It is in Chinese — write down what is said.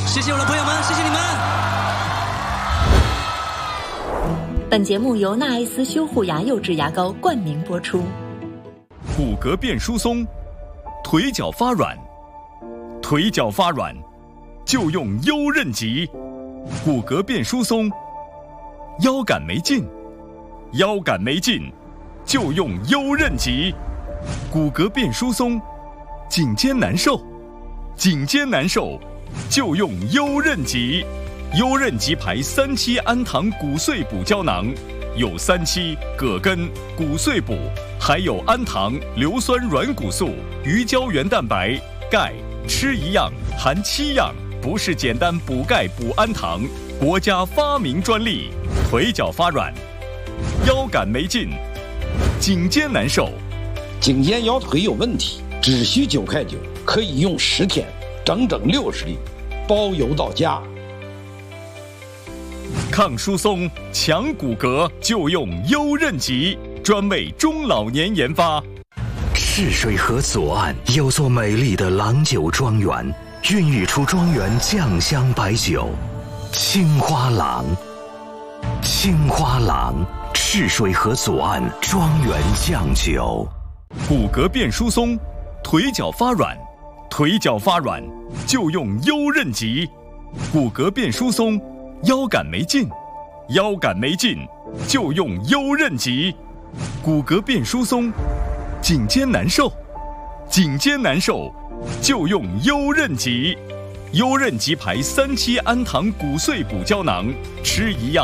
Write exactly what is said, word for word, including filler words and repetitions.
谢谢我的朋友们，谢谢你们。 本节目由纳爱斯修护牙釉质牙膏冠名播出。 骨骼变疏松，腿脚发软，腿脚发软就用优韧极。骨骼变疏松，腰杆没劲，腰杆没劲就用优韧极。骨骼变疏松，颈肩难受，颈肩难受就用优韧极。优韧极牌三七氨糖骨碎补胶囊，有三七、葛根、骨碎补，还有氨糖、硫酸软骨素、鱼胶原蛋白、钙，吃一样含七样，不是简单补钙补氨糖，国家发明专利。腿脚发软，腰杆没劲，颈肩难受， 颈肩腰腿有问题，只需九块九，可以用十天，整整六十粒，包邮到家。 抗疏松、强骨骼就用优韧极，专为中老年研发。 赤水河左岸有座美丽的郎酒庄园，孕育出庄园酱香白酒青花郎。青花郎，赤水河左岸庄园酱酒。 骨骼变疏松，腿脚发软，腿脚发软就用优韧极。骨骼变疏松，腰杆没劲，腰杆没劲就用优韧极。骨骼变疏松，颈肩难受，颈肩难受就用优韧极。优韧极牌三七氨糖骨碎补胶囊，吃一样